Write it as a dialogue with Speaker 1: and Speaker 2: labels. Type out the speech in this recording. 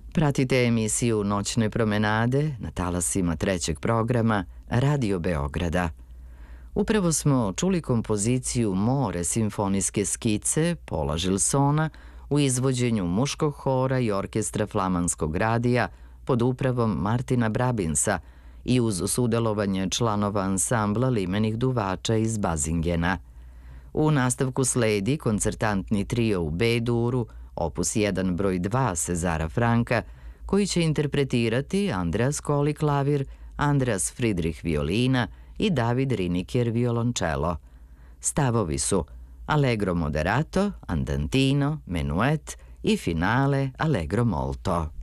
Speaker 1: Pratite emisiju Noćne promenade na talasima trećeg programa Radio Beograda. Upravo smo čuli kompoziciju More simfonijske skice Paula Gilsona u izvođenju muškog hora i orkestra Flamanskog radija pod upravom Martina Brabinsa i uz sudelovanje članova ansambla limenih duvača iz Bazingena. U nastavku sledi koncertantni trio u B-duru, opus 1 broj 2 Cezara Franka, koji će interpretirati Andreas Koli klavir, Andreas Friedrich violina i David Riniker violončelo. Stavovi su Allegro moderato, andantino, menuet i finale Allegro molto.